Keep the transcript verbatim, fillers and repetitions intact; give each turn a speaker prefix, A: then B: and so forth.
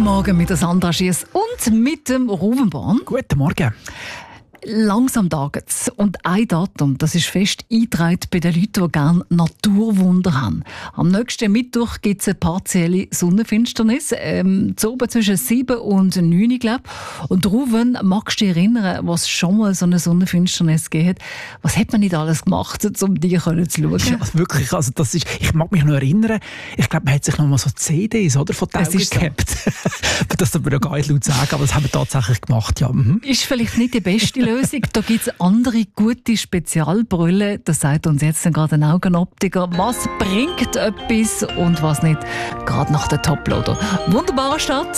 A: Morgen mit der Sandra Schiess und mit dem Ruben Born.
B: Guten Morgen.
A: Langsam taget's. Und ein Datum, das ist fest eingetragen bei den Leuten, die gerne Naturwunder haben. Am nächsten Mittwoch gibt es eine partielle Sonnenfinsternis. Ähm, zu oben zwischen sieben und neun, glaube ich. Und Ruben, magst du dich erinnern, was schon mal so eine Sonnenfinsternis gegeben hat? Was hat man nicht alles gemacht, um die zu schauen?
B: Ja, wirklich. Also das ist, ich mag mich noch erinnern, ich glaube, man hat sich noch mal so C Ds oder, von den Augen gehabt. Das darf man ja gar nicht laut sagen, aber das haben wir tatsächlich gemacht. Ja. Mhm.
A: Ist vielleicht nicht die beste Lösung. Da gibt es andere gute Spezialbrille. Das sagt uns jetzt gerade ein Augenoptiker. Was bringt etwas und was nicht? Gerade nach der Toploader. Wunderbarer Start.